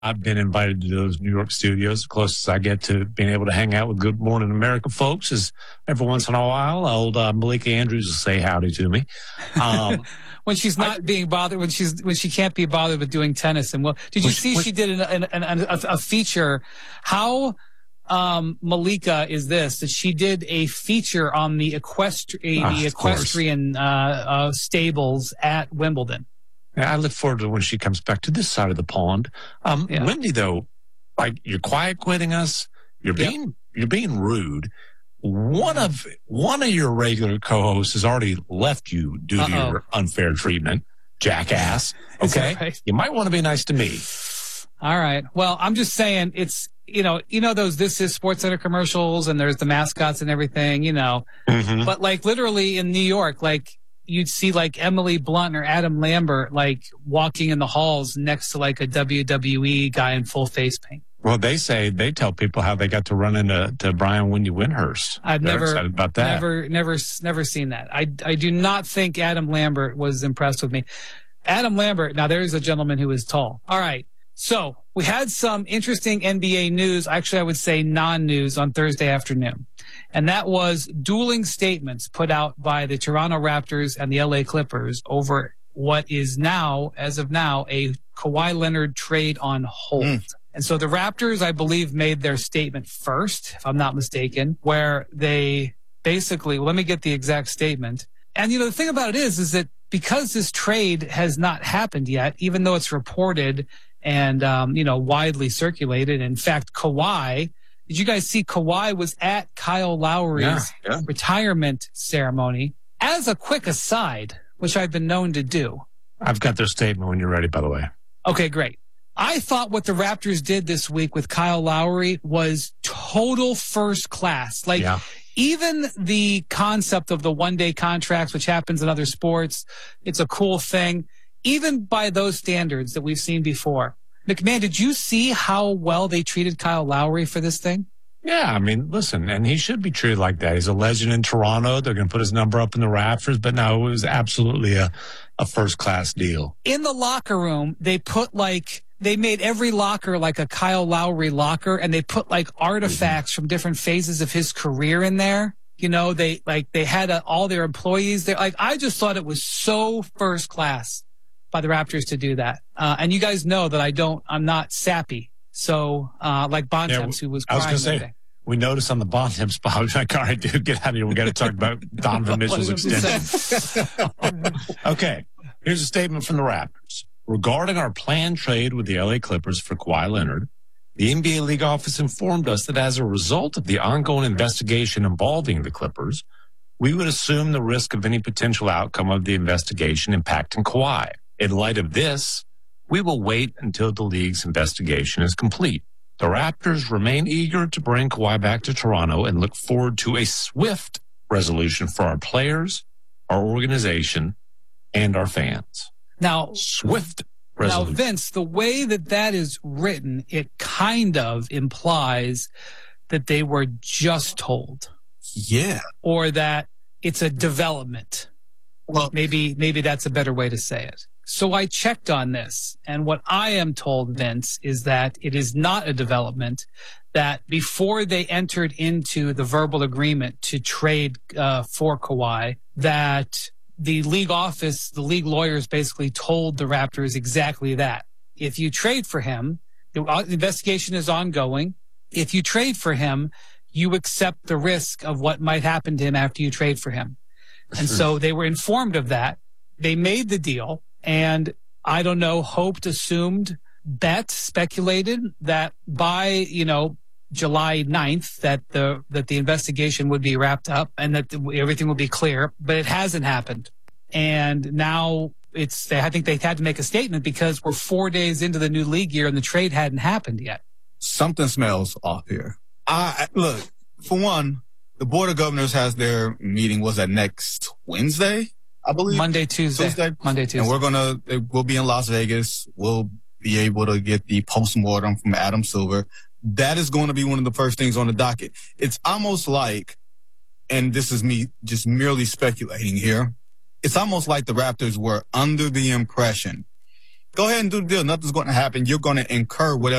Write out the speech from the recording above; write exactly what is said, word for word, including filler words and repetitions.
I've been invited to those New York studios. The closest I get to being able to hang out with Good Morning America folks is every once in a while, old uh, Malika Andrews will say howdy to me. Um, when she's not I, being bothered, when she's when she can't be bothered with doing tennis. And well, did you which, see which, she did an, an, an, a, a feature? How um, Malika is this? That she did a feature on the equestri- oh, the equestrian uh, uh, stables at Wimbledon. I look forward to when she comes back to this side of the pond. Um, yeah. Wendy, though, like you're quiet quitting us. You're being yep. you're being rude. One of one of your regular co-hosts has already left you due to Uh-oh. your unfair treatment, jackass. Okay, right? You might want to be nice to me. All right. Well, I'm just saying it's you know you know those This Is Sports Center commercials and there's the mascots and everything you know, mm-hmm. but like literally in New York, like. You'd see like Emily Blunt or Adam Lambert like walking in the halls next to like a W W E guy in full face paint. Well, they say they tell people how they got to run into to Brian Wendy Windhurst. I've They're never excited about that. Never, never, never seen that. I I do not think Adam Lambert was impressed with me. Adam Lambert. Now there's a gentleman who is tall. All right. So we had some interesting N B A news. Actually, I would say non-news on Thursday afternoon. And that was dueling statements put out by the Toronto Raptors and the L A Clippers over what is now, as of now, a Kawhi Leonard trade on hold. Mm. And so the Raptors, I believe, made their statement first, if I'm not mistaken, where they basically, well, let me get the exact statement. And, you know, the thing about it is, is that because this trade has not happened yet, even though it's reported and, um, you know, widely circulated. In fact, Kawhi, did you guys see Kawhi was at Kyle Lowry's yeah, yeah. retirement ceremony? As a quick aside, which I've been known to do. I've got their statement when you're ready, by the way. Okay, great. I thought what the Raptors did this week with Kyle Lowry was total first class. Like, yeah. even the concept of the one-day contracts, which happens in other sports, it's a cool thing. Even by those standards that we've seen before. McMahon, did you see how well they treated Kyle Lowry for this thing? Yeah, I mean, listen, and he should be treated like that. He's a legend in Toronto. They're going to put his number up in the rafters, but no, it was absolutely a, a first-class deal. In the locker room, they put like, they made every locker like a Kyle Lowry locker, and they put like artifacts mm-hmm. from different phases of his career in there. You know, they like, they had a, all their employees there. Like, I just thought it was so first class by the Raptors to do that. Uh, and you guys know that I don't, I'm not sappy. So, uh, like Bontemps, yeah, who was crying. I was going to say, we noticed on the Bontemps spot, I was like, all right, dude, get out of here. We got to talk about Donovan Mitchell's extension. Okay. Here's a statement from the Raptors. Regarding our planned trade with the L A Clippers for Kawhi Leonard, the N B A League office informed us that as a result of the ongoing investigation involving the Clippers, we would assume the risk of any potential outcome of the investigation impacting Kawhi. In light of this, we will wait until the league's investigation is complete. The Raptors remain eager to bring Kawhi back to Toronto and look forward to a swift resolution for our players, our organization, and our fans. Now, swift resolution. Now, Vince, the way that that is written, it kind of implies that they were just told. Yeah. Or that it's a development. Well, maybe, maybe that's a better way to say it. So I checked on this, and what I am told, Vince, is that it is not a development, that before they entered into the verbal agreement to trade uh, for Kawhi, that the league office, the league lawyers basically told the Raptors exactly that. If you trade for him, the investigation is ongoing. If you trade for him, you accept the risk of what might happen to him after you trade for him. And so they were informed of that. They made the deal. And I don't know, hoped, assumed, bet, speculated that by, you know, July ninth, that the, that the investigation would be wrapped up and that the, everything would be clear, but it hasn't happened. And now it's, I think they had to make a statement because we're four days into the new league year and the trade hadn't happened yet. Something smells off here. I, look, for one, the Board of Governors has their meeting, was that next Wednesday? I believe Monday, Tuesday, Tuesday. Monday, Tuesday. And we're going to, we'll be in Las Vegas. We'll be able to get the postmortem from Adam Silver. That is going to be one of the first things on the docket. It's almost like, and this is me just merely speculating here, it's almost like the Raptors were under the impression Go ahead and do the deal. Nothing's going to happen. You're going to incur whatever